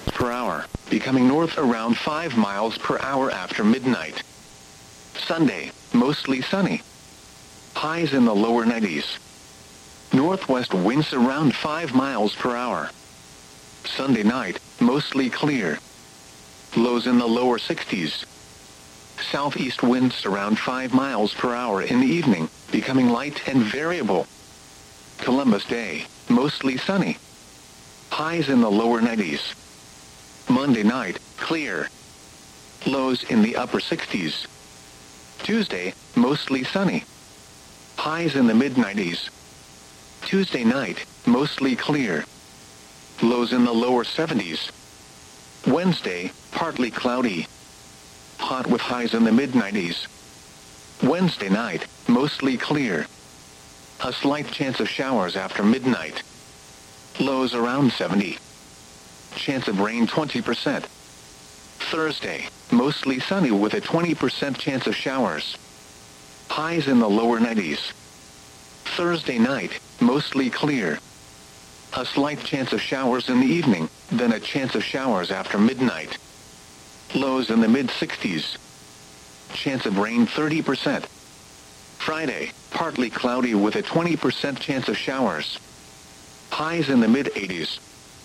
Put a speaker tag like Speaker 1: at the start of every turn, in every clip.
Speaker 1: per hour, becoming north around 5 miles per hour after midnight. Sunday, mostly sunny. Highs in the lower 90s. Northwest winds around 5 miles per hour. Sunday night, mostly clear. Lows in the lower 60s. Southeast winds around 5 miles per hour in the evening, becoming light and variable. Columbus Day, mostly sunny. Highs in the lower 90s. Monday night, clear. Lows in the upper 60s. Tuesday, mostly sunny. Highs in the mid-90s. Tuesday night, mostly clear. Lows in the lower 70s. Wednesday, partly cloudy. Hot with highs in the mid-90s. Wednesday night, mostly clear. A slight chance of showers after midnight. Lows around 70. Chance of rain 20%. Thursday, mostly sunny with a 20% chance of showers. Highs in the lower 90s. Thursday night, mostly clear. A slight chance of showers in the evening, then a chance of showers after midnight. Lows in the mid-60s. Chance of rain 30%. Friday, partly cloudy with a 20% chance of showers. Highs in the mid-80s.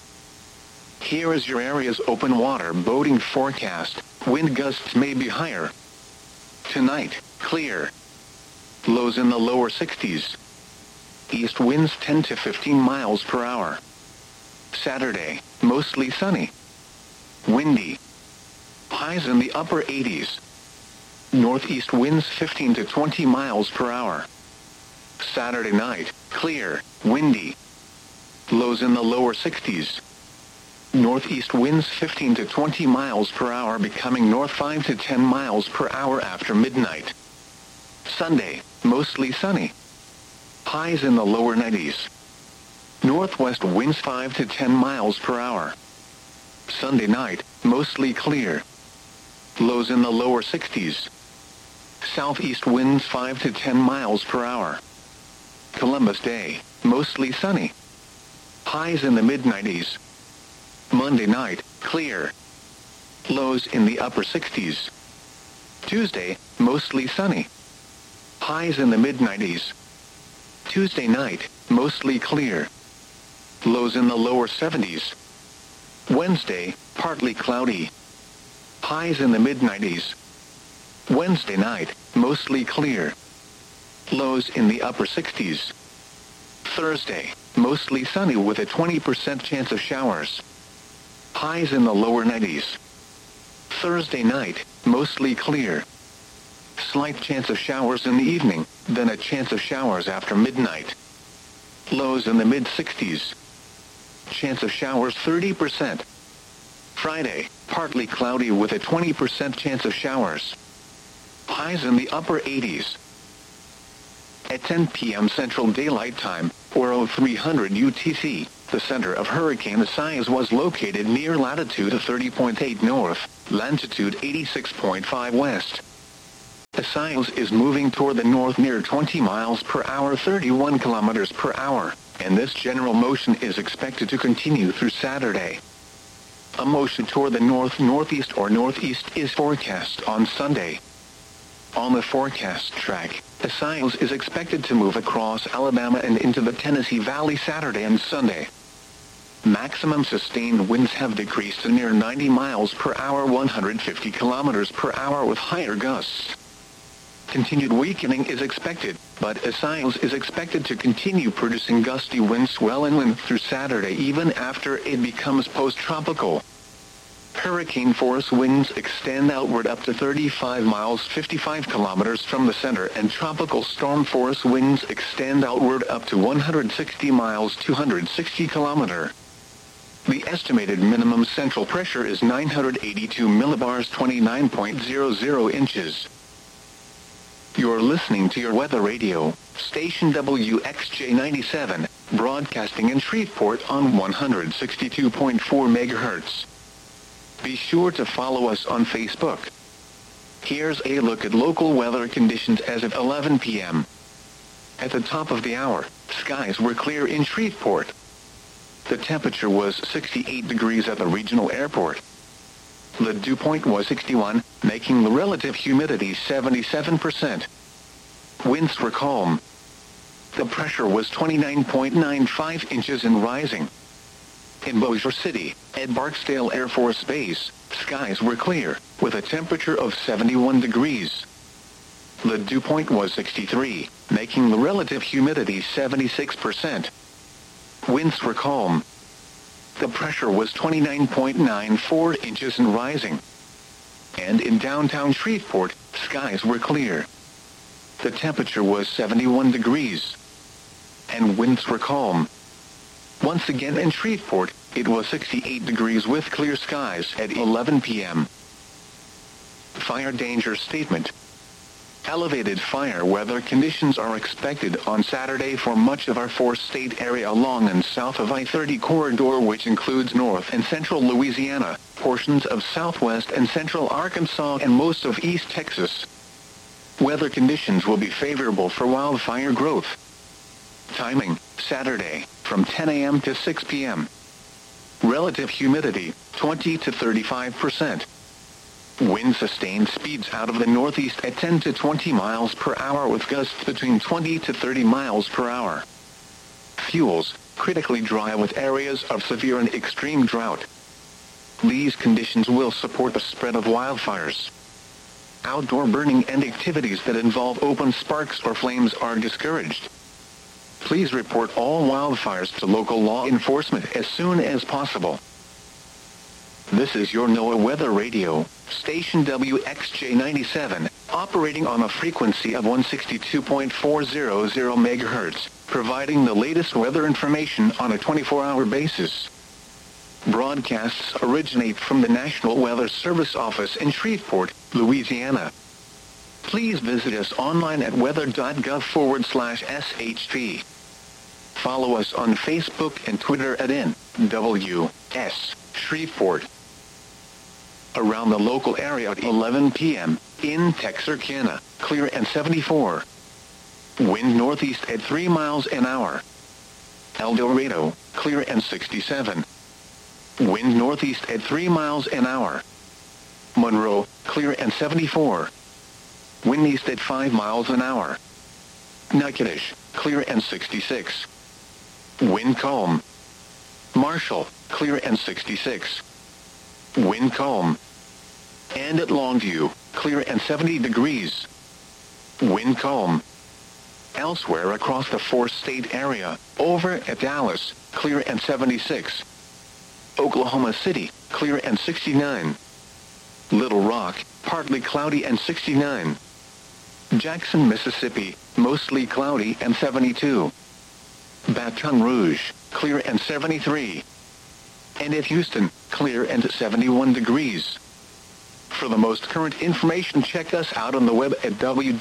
Speaker 1: Here is your area's open water boating forecast. Wind gusts may be higher. Tonight, clear. Lows in the lower 60s. East winds 10 to 15 miles per hour. Saturday, mostly sunny. Windy. Highs in the upper 80s. Northeast winds 15 to 20 miles per hour. Saturday night, clear, windy. Lows in the lower 60s. Northeast winds 15 to 20 miles per hour becoming north 5 to 10 miles per hour after midnight. Sunday, mostly sunny. Highs in the lower 90s. Northwest winds 5 to 10 miles per hour. Sunday night, mostly clear. Lows in the lower 60s. Southeast winds 5 to 10 miles per hour. Columbus Day, mostly sunny. Highs in the mid-90s. Monday night, clear. Lows in the upper 60s. Tuesday, mostly sunny. Highs in the mid-90s. Tuesday night, mostly clear. Lows in the lower 70s. Wednesday, partly cloudy. Highs in the mid-90s. Wednesday night, mostly clear. Lows in the upper 60s. Thursday, mostly sunny with a 20% chance of showers. Highs in the lower 90s. Thursday night, mostly clear. Slight chance of showers in the evening, then a chance of showers after midnight. Lows in the mid-60s. Chance of showers 30%. Friday, partly cloudy with a 20% chance of showers. Highs in the upper 80s. At 10 p.m. Central Daylight Time, or 0300 UTC, the center of Hurricane Isaias was located near latitude 30.8 north, longitude 86.5 west. Isaias is moving toward the north near 20 miles per hour 31 kilometers per hour, and this general motion is expected to continue through Saturday. A motion toward the north-northeast or northeast is forecast on Sunday. On the forecast track, Isaias is expected to move across Alabama and into the Tennessee Valley Saturday and Sunday. Maximum sustained winds have decreased to near 90 miles per hour 150 kilometers per hour with higher gusts. Continued weakening is expected, but Isaias is expected to continue producing gusty wind swell and wind through Saturday even after it becomes post-tropical. Hurricane force winds extend outward up to 35 miles 55 kilometers from the center, and tropical storm force winds extend outward up to 160 miles 260 kilometer. The estimated minimum central pressure is 982 millibars 29.00 inches. You're listening to your weather radio, station WXJ97, broadcasting in Shreveport on 162.4 megahertz. Be sure to follow us on Facebook. Here's a look at local weather conditions as of 11 p.m. At the top of the hour, skies were clear in Shreveport. The temperature was 68 degrees at the regional airport. The dew point was 61, making the relative humidity 77%. Winds were calm. The pressure was 29.95 inches and rising. In Bossier City, at Barksdale Air Force Base, skies were clear, with a temperature of 71 degrees. The dew point was 63, making the relative humidity 76%. Winds were calm. The pressure was 29.94 inches and rising. And in downtown Shreveport, skies were clear. The temperature was 71 degrees. And winds were calm. Once again in Shreveport, it was 68 degrees with clear skies at 11 p.m. Fire danger statement. Elevated fire weather conditions are expected on Saturday for much of our four-state area along and south of I-30 corridor, which includes north and central Louisiana, portions of southwest and central Arkansas, and most of East Texas. Weather conditions will be favorable for wildfire growth. Timing, Saturday, from 10 a.m. to 6 p.m. Relative humidity, 20 to 35%. Wind sustained speeds out of the northeast at 10 to 20 miles per hour with gusts between 20 to 30 miles per hour. Fuels, critically dry with areas of severe and extreme drought. These conditions will support the spread of wildfires. Outdoor burning and activities that involve open sparks or flames are discouraged. Please report all wildfires to local law enforcement as soon as possible. This is your NOAA Weather Radio, station WXJ97, operating on a frequency of 162.400 MHz, providing the latest weather information on a 24-hour basis. Broadcasts originate from the National Weather Service office in Shreveport, Louisiana. Please visit us online at weather.gov/SHP. Follow us on Facebook and Twitter at NWS Shreveport. Around the local area at 11 p.m., in Texarkana, clear and 74. Wind northeast at 3 miles an hour. El Dorado, clear and 67. Wind northeast at 3 miles an hour. Monroe, clear and 74. Wind east at 5 miles an hour. Natchitoches, clear and 66. Wind calm. Marshall, clear and 66. Wind calm. And at Longview, clear and 70 degrees. Wind calm. Elsewhere across the four-state area, over at Dallas, clear and 76. Oklahoma City, clear and 69. Little Rock, partly cloudy and 69. Jackson, Mississippi, mostly cloudy and 72. Baton Rouge, clear and 73. And at Houston, clear and 71 degrees. For the most current information, check us out on the web at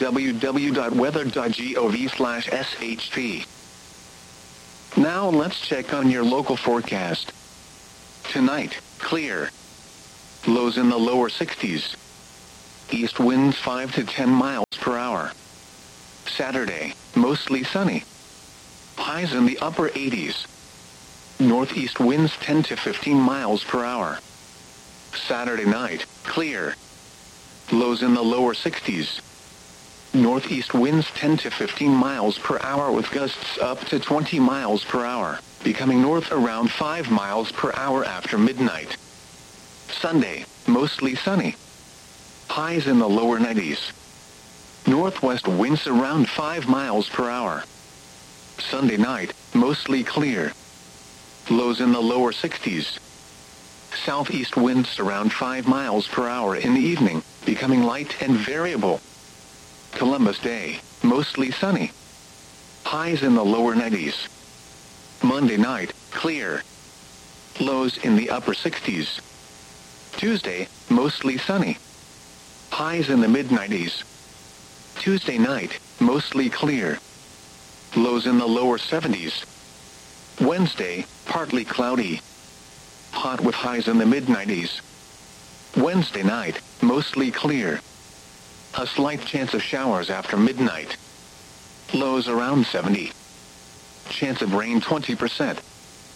Speaker 1: www.weather.gov/SHP. Now let's check on your local forecast. Tonight, clear. Lows in the lower 60s. East winds 5 to 10 miles per hour. Saturday, mostly sunny. Highs in the upper 80s. Northeast winds 10 to 15 miles per hour. Saturday night, clear. Lows in the lower 60s. Northeast winds 10 to 15 miles per hour with gusts up to 20 miles per hour, becoming north around 5 miles per hour after midnight. Sunday, mostly sunny. Highs in the lower 90s. Northwest winds around 5 miles per hour. Sunday night, mostly clear. Lows in the lower 60s. Southeast winds around 5 miles per hour in the evening, becoming light and variable. Columbus Day, mostly sunny. Highs in the lower 90s. Monday night, clear. Lows in the upper 60s. Tuesday, mostly sunny. Highs in the mid-90s. Tuesday night, mostly clear. Lows in the lower 70s. Wednesday, partly cloudy. Hot with highs in the mid-90s. Wednesday night, mostly clear. A slight chance of showers after midnight. Lows around 70. Chance of rain 20%.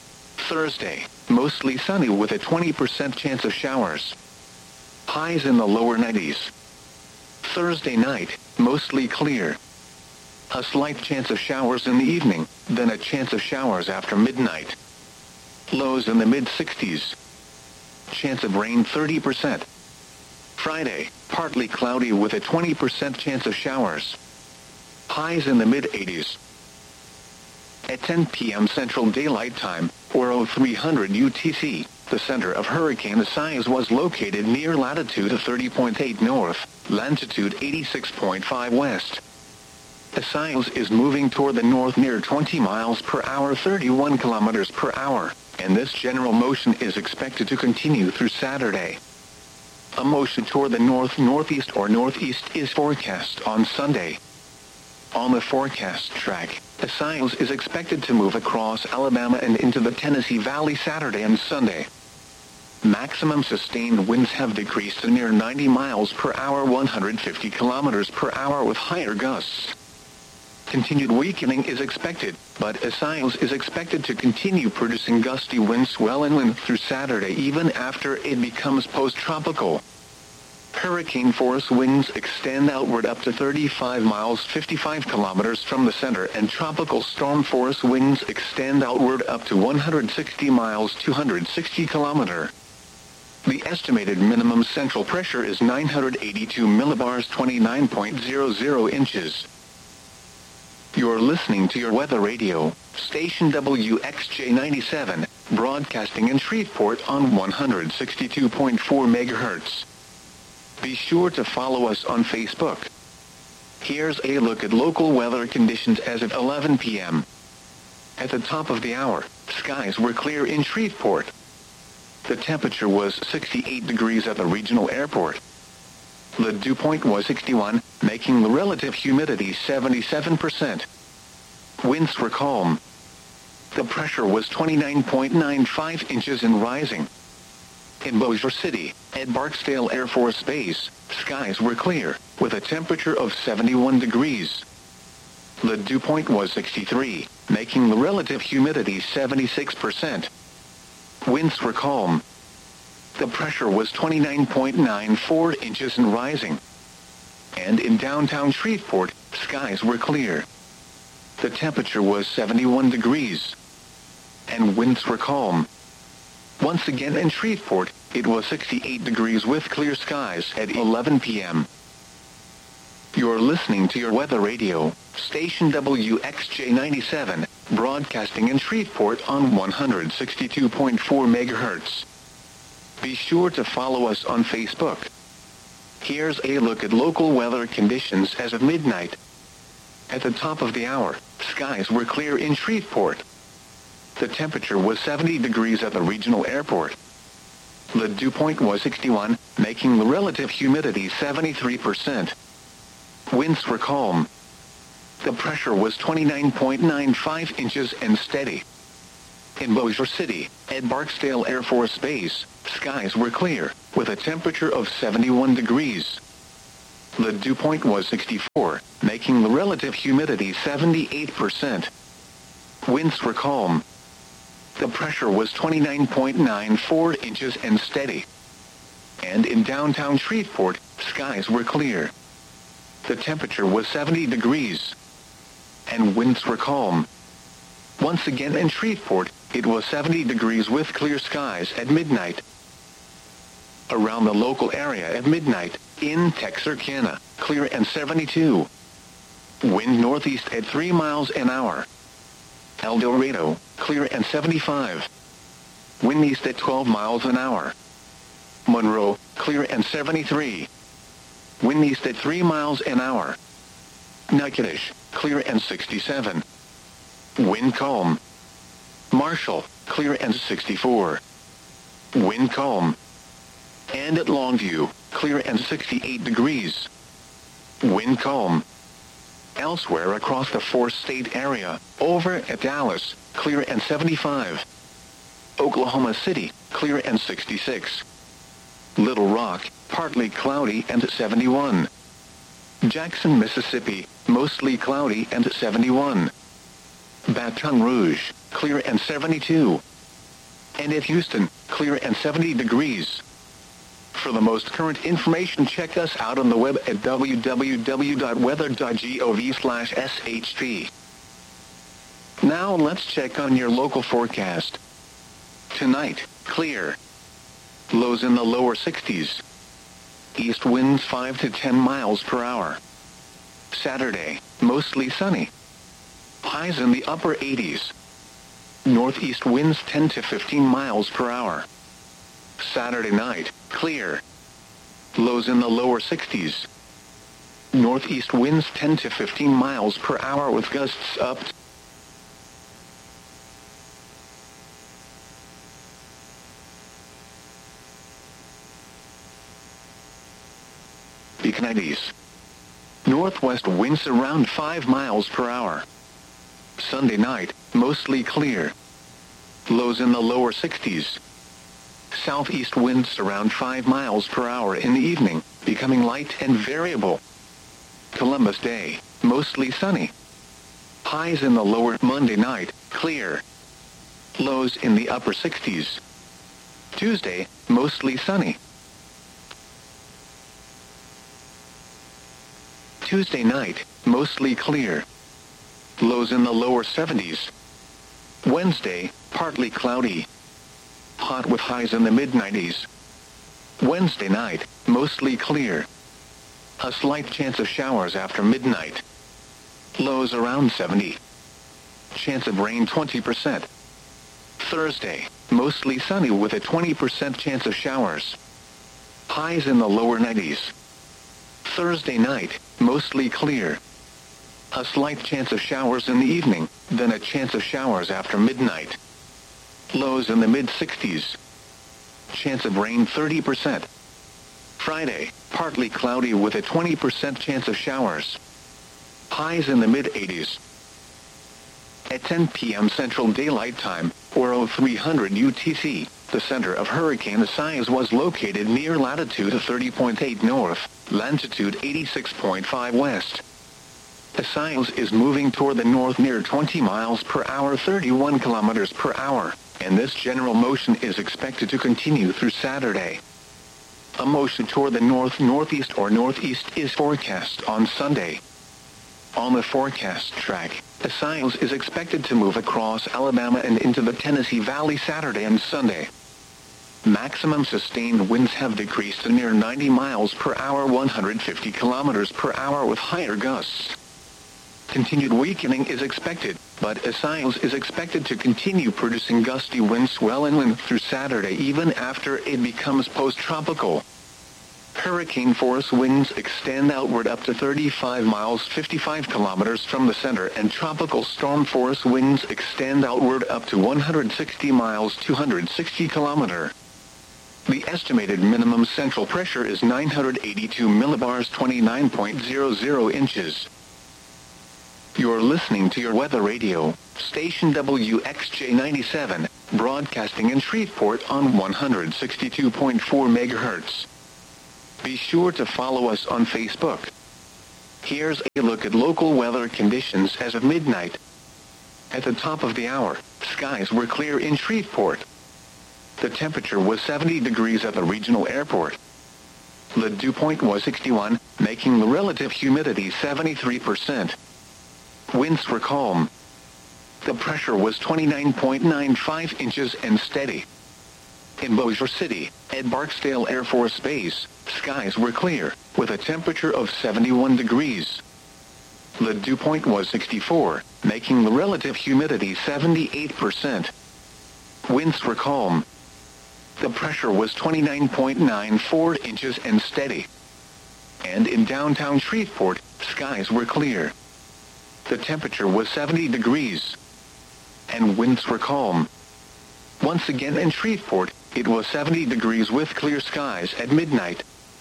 Speaker 1: Thursday, mostly sunny with a 20% chance of showers. Highs in the lower 90s. Thursday night, mostly clear. A slight chance of showers in the evening, then a chance of showers after midnight. Lows in the mid-60s. Chance of rain 30%. Friday, partly cloudy with a 20% chance of showers. Highs in the mid-80s. At 10 p.m. Central Daylight Time, or 0300 UTC, the center of Hurricane Isaias was located near latitude 30.8 north, longitude 86.5 west. Isaias is moving toward the north near 20 miles per hour 31 kilometers per hour, and this general motion is expected to continue through Saturday. A motion toward the north-northeast or northeast is forecast on Sunday. On the forecast track, Isaias is expected to move across Alabama and into the Tennessee Valley Saturday and Sunday. Maximum sustained winds have decreased to near 90 miles per hour 150 kilometers per hour with higher gusts. Continued weakening is expected, but Isaias is expected to continue producing gusty wind swell and wind through Saturday even after it becomes post-tropical. Hurricane force winds extend outward up to 35 miles 55 kilometers from the center, and tropical storm force winds extend outward up to 160 miles 260 kilometer. The estimated minimum central pressure is 982 millibars 29.00 inches. You're listening to your weather radio, station WXJ 97, broadcasting in Shreveport on 162.4 megahertz. Be sure to follow us on Facebook. Here's a look at local weather conditions as of 11 p.m. At the top of the hour, skies were clear in Shreveport. The temperature was 68 degrees at the regional airport. The dew point was 61, making the relative humidity 77%. Winds were calm. The pressure was 29.95 inches and rising. In Bossier City, at Barksdale Air Force Base, skies were clear, with a temperature of 71 degrees. The dew point was 63, making the relative humidity 76%. Winds were calm. The pressure was 29.94 inches and rising. And in downtown Shreveport, skies were clear. The temperature was 71 degrees. And winds were calm. Once again in Shreveport, it was 68 degrees with clear skies at 11 p.m. You're listening to your weather radio, station WXJ 97, broadcasting in Shreveport on 162.4 megahertz. Be sure to follow us on Facebook. Here's a look at local weather conditions as of midnight. At the top of the hour, skies were clear in Shreveport. The temperature was 70 degrees at the regional airport. The dew point was 61, making the relative humidity 73%. Winds were calm. The pressure was 29.95 inches and steady. In Bossier City, at Barksdale Air Force Base, skies were clear, with a temperature of 71 degrees. The dew point was 64, making the relative humidity 78%. Winds were calm. The pressure was 29.94 inches and steady. And in downtown Shreveport, skies were clear. The temperature was 70 degrees. And winds were calm. Once again in Shreveport, it was 70 degrees with clear skies at midnight. Around the local area at midnight, in Texarkana, clear and 72. Wind northeast at 3 miles an hour. El Dorado, clear and 75. Wind east at 12 miles an hour. Monroe, clear and 73. Wind east at 3 miles an hour. Natchitoches, clear and 67. Wind calm. Marshall, clear and 64. Wind calm. And at Longview, clear and 68 degrees. Wind calm. Elsewhere across the four-state area, over at Dallas, clear and 75. Oklahoma City, clear and 66. Little Rock, partly cloudy and 71. Jackson, Mississippi, mostly cloudy and 71. Baton Rouge, clear and 72. And at Houston, clear and 70 degrees. For the most current information, check us out on the web at www.weather.gov/SHP. Now let's check on your local forecast. Tonight, clear. Lows in the lower 60s. East winds 5 to 10 miles per hour. Saturday, mostly sunny. Highs in the upper 80s. Northeast winds 10 to 15 miles per hour. Saturday night, clear. Lows in the lower 60s. Northeast winds 10 to 15 miles per hour with gusts up to peak 90s. Northwest winds around 5 miles per hour. Sunday night, mostly clear. Lows in the lower 60s. Southeast winds around 5 miles per hour in the evening, becoming light and variable. Columbus Day, mostly sunny. Highs in the lower. Monday night, clear. Lows in the upper 60s. Tuesday, mostly sunny. Tuesday night, mostly clear. Lows in the lower 70s. Wednesday, partly cloudy. Hot with highs in the mid-90s. Wednesday night, mostly clear. A slight chance of showers after midnight. Lows around 70. Chance of rain 20%. Thursday, mostly sunny with a 20% chance of showers. Highs in the lower 90s. Thursday night, mostly clear. A slight chance of showers in the evening, then a chance of showers after midnight. Lows in the mid-60s. Chance of rain 30%. Friday, partly cloudy with a 20% chance of showers. Highs in the mid-80s. At 10 p.m. Central Daylight Time, or 0300 UTC, the center of Hurricane Isaias was located near latitude 30.8 north, longitude 86.5 west. Isaias is moving toward the north near 20 miles per hour, 31 kilometers per hour, and this general motion is expected to continue through Saturday. A motion toward the north-northeast or northeast is forecast on Sunday. On the forecast track, Isaias is expected to move across Alabama and into the Tennessee Valley Saturday and Sunday. Maximum sustained winds have decreased to near 90 miles per hour, 150 kilometers per hour with higher gusts. Continued weakening is expected, but Isaias is expected to continue producing gusty wind swell inland through Saturday even after it becomes post-tropical. Hurricane force winds extend outward up to 35 miles 55 kilometers from the center, and tropical storm force winds extend outward up to 160 miles 260 kilometer. The estimated minimum central pressure is 982 millibars, 29.00 inches. You're listening to your weather radio, station WXJ97, broadcasting in Shreveport on 162.4 megahertz. Be sure to follow us on Facebook. Here's a look at local weather conditions as of midnight. At the top of the hour, skies were clear in Shreveport. The temperature was 70 degrees at the regional airport. The dew point was 61, making the relative humidity 73%. Winds were calm. The pressure was 29.95 inches and steady. In Bossier City, at Barksdale Air Force Base, skies were clear, with a temperature of 71 degrees. The dew point was 64, making the relative humidity 78%. Winds were calm. The pressure was 29.94 inches and steady. And in downtown Shreveport, skies were clear. The temperature was 70 degrees. And winds were calm. Once again in Shreveport, it was 70 degrees with clear skies at midnight.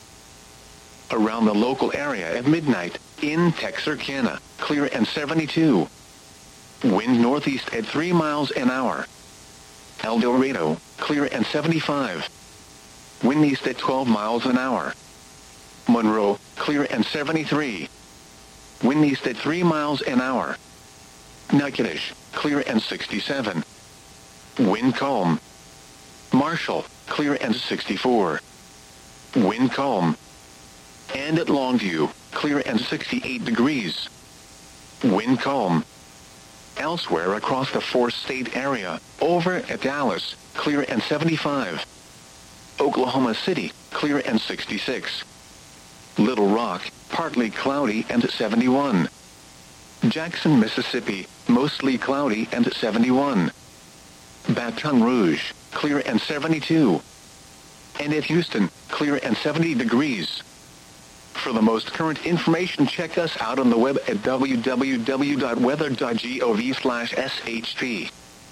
Speaker 1: Around the local area at midnight, in Texarkana, clear and 72. Wind northeast at 3 miles an hour. El Dorado, clear and 75. Wind east at 12 miles an hour. Monroe, clear and 73. Wind east at 3 miles an hour. Natchitoches, clear and 67. Wind calm. Marshall, clear and 64. Wind calm. And at Longview, clear and 68 degrees. Wind calm. Elsewhere across the four-state area, over at Dallas, clear and 75. Oklahoma City, clear and 66. Little Rock, partly cloudy and 71. Jackson, Mississippi, mostly cloudy and 71. Baton Rouge, clear and 72. And at Houston, clear and 70 degrees. For the most current information, check us out on the web at www.weather.gov/SHP.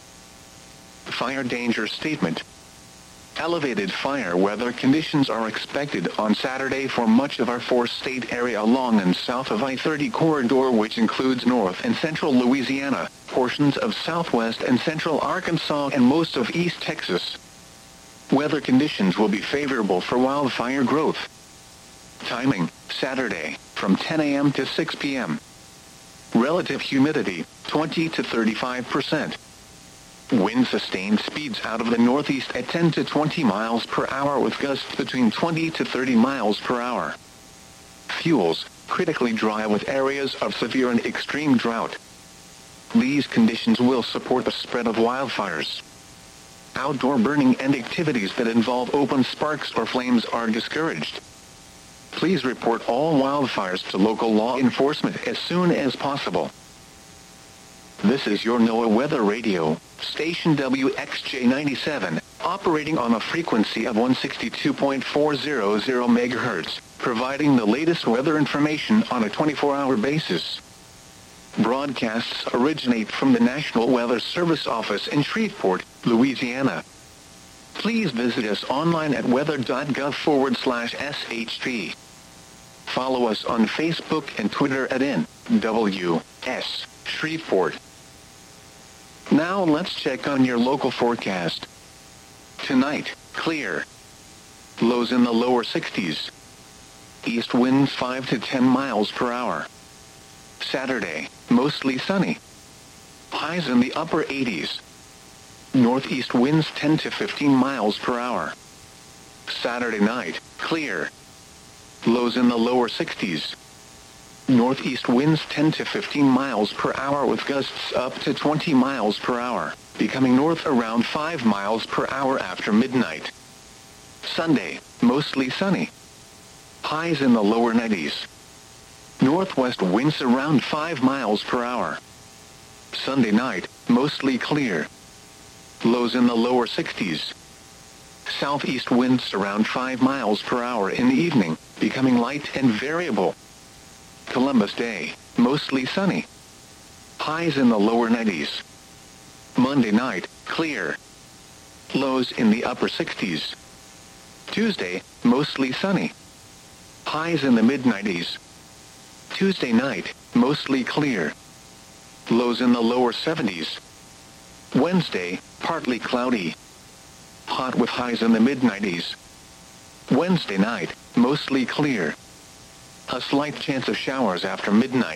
Speaker 1: Fire danger statement. Elevated fire weather conditions are expected on Saturday for much of our four-state area along and south of I-30 corridor, which includes north and central Louisiana, portions of southwest and central Arkansas, and most of East Texas. Weather conditions will be favorable for wildfire growth. Timing, Saturday, from 10 a.m. to 6 p.m. Relative humidity, 20 to 35%. Wind sustained speeds out of the northeast at 10 to 20 miles per hour with gusts between 20 to 30 miles per hour. Fuels, critically dry with areas of severe and extreme drought. These conditions will support the spread of wildfires. Outdoor burning and activities that involve open sparks or flames are discouraged. Please report all wildfires to local law enforcement as soon as possible. This is your NOAA Weather Radio, station WXJ97, operating on a frequency of 162.400 MHz, providing the latest weather information on a 24-hour basis. Broadcasts originate from the National Weather Service office in Shreveport, Louisiana. Please visit us online at weather.gov/SHP. Follow us on Facebook and Twitter at NWS Shreveport. Now let's check on your local forecast. Tonight, clear. Lows in the lower 60s. East winds 5 to 10 miles per hour. Saturday, mostly sunny. Highs in the upper 80s. Northeast winds 10 to 15 miles per hour. Saturday night, clear. Lows in the lower 60s. Northeast winds 10 to 15 miles per hour with gusts up to 20 miles per hour, becoming north around 5 miles per hour after midnight. Sunday, mostly sunny. Highs in the lower 90s. Northwest winds around 5 miles per hour. Sunday night, mostly clear. Lows in the lower 60s. Southeast winds around 5 miles per hour in the evening, becoming light and variable. Columbus Day, mostly sunny. Highs in the lower 90s. Monday night, clear. Lows in the upper 60s. Tuesday, mostly sunny. Highs in the mid-90s. Tuesday night, mostly clear. Lows in the lower 70s. Wednesday, partly cloudy. Hot with highs in the mid-90s. Wednesday night, mostly clear. A slight chance of showers after midnight.